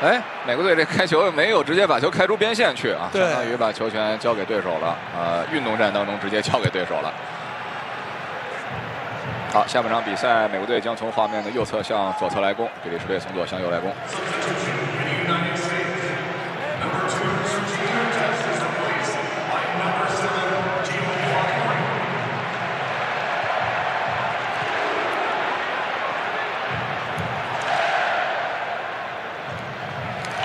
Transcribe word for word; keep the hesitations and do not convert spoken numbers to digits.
哎，美国队这开球没有直接把球开出边线去啊， 对相当于把球权交给对手了。呃，运动战当中直接交给对手了。好，下半场比赛，美国队将从画面的右侧向左侧来攻，比利时队从左向右来攻。